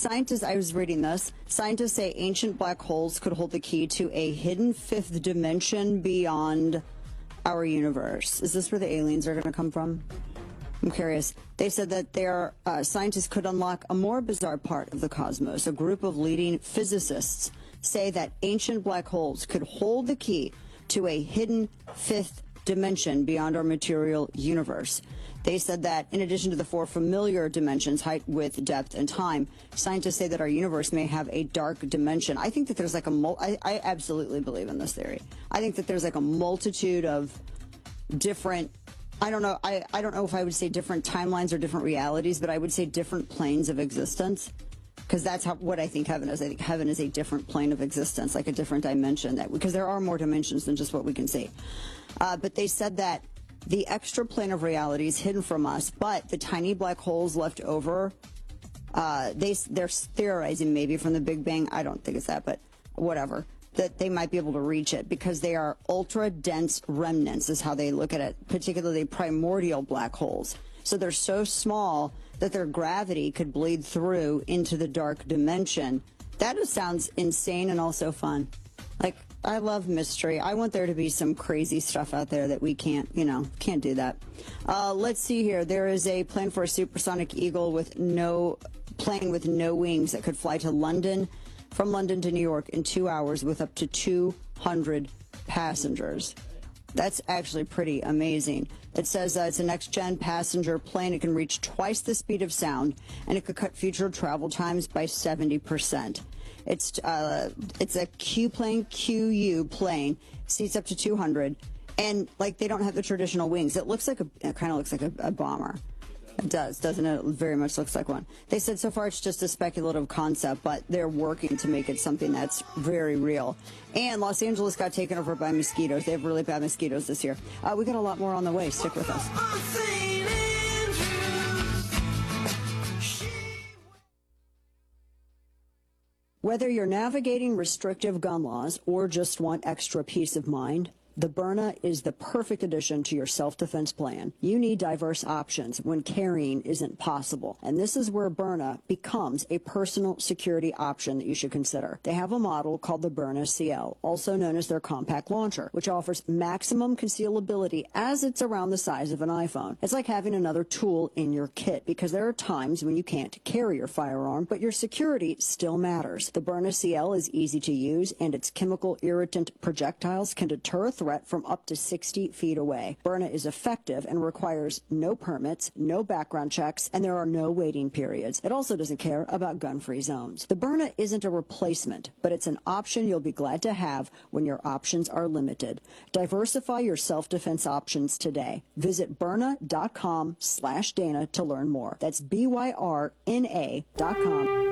scientists, I was reading this, scientists say ancient black holes could hold the key to a hidden fifth dimension beyond our universe. Is this where the aliens are going to come from? I'm curious. They said that their scientists could unlock a more bizarre part of the cosmos. A group of leading physicists say that ancient black holes could hold the key to a hidden fifth dimension beyond our material universe. They said that in addition to the four familiar dimensions, height, width, depth, and time, scientists say that our universe may have a dark dimension. I think that there's like I absolutely believe in this theory. I think that there's like a multitude of different, I don't know if I would say different timelines or different realities, but I would say different planes of existence. Because that's what I think heaven is. I think heaven is a different plane of existence, like a different dimension. Because there are more dimensions than just what we can see. But they said that the extra plane of reality is hidden from us, but the tiny black holes left over, they're theorizing maybe from the Big Bang. I don't think it's that, but whatever. That they might be able to reach it because they are ultra-dense remnants is how they look at it, particularly primordial black holes. So they're so small that their gravity could bleed through into the dark dimension. That just sounds insane and also fun. Like, I love mystery. I want there to be some crazy stuff out there that we can't do that. Let's see here. There is a plan for a supersonic eagle with no wings that could fly to London, from London to New York in 2 hours with up to 200 passengers. That's actually pretty amazing. It says it's a next-gen passenger plane. It can reach twice the speed of sound, and it could cut future travel times by 70%. It's a QU plane, seats up to 200, and like they don't have the traditional wings. It kind of looks like a bomber. It does, doesn't it? It very much looks like one. They said so far it's just a speculative concept, but they're working to make it something that's very real. And Los Angeles got taken over by mosquitoes. They have really bad mosquitoes this year. We got a lot more on the way. Stick with us. Whether you're navigating restrictive gun laws or just want extra peace of mind, the Byrna is the perfect addition to your self-defense plan. You need diverse options when carrying isn't possible. And this is where Byrna becomes a personal security option that you should consider. They have a model called the Byrna CL, also known as their compact launcher, which offers maximum concealability as it's around the size of an iPhone. It's like having another tool in your kit because there are times when you can't carry your firearm, but your security still matters. The Byrna CL is easy to use, and its chemical irritant projectiles can deter threat from up to 60 feet away. Byrna is effective and requires no permits, no background checks, and there are no waiting periods. It also doesn't care about gun-free zones. The Byrna isn't a replacement, but it's an option you'll be glad to have when your options are limited. Diversify your self-defense options today. Visit Byrna.com/Dana to learn more. That's BYRNA.com.